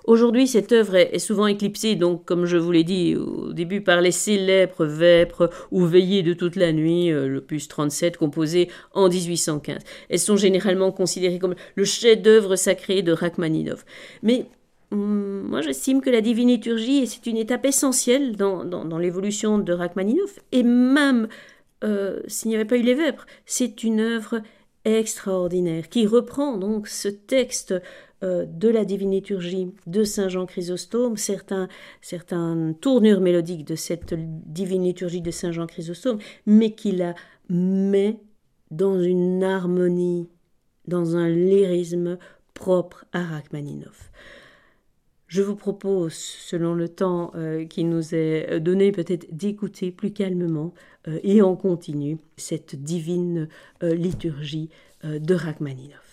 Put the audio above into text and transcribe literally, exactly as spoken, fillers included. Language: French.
Aujourd'hui, cette œuvre est, est souvent éclipsée, donc, comme je vous l'ai dit au début, par les célèbres Vêpres ou Veillées de toute la nuit, euh, l'opus trente-sept, composé en dix-huit cent quinze. Elles sont généralement considérées comme le chef-d'œuvre sacré de Rachmaninov. Mais hum, moi, j'estime que la divine liturgie, c'est une étape essentielle dans, dans, dans l'évolution de Rachmaninov, et même euh, s'il n'y avait pas eu les Vêpres, c'est une œuvre extraordinaire qui reprend donc ce texte euh, de la divine liturgie de Saint Jean Chrysostome, certains, certains tournures mélodiques de cette divine liturgie de Saint Jean Chrysostome, mais qui la met dans une harmonie, dans un lyrisme propre à Rachmaninov. Je vous propose, selon le temps euh, qui nous est donné, peut-être d'écouter plus calmement euh, et en continu cette divine euh, liturgie euh, de Rachmaninov.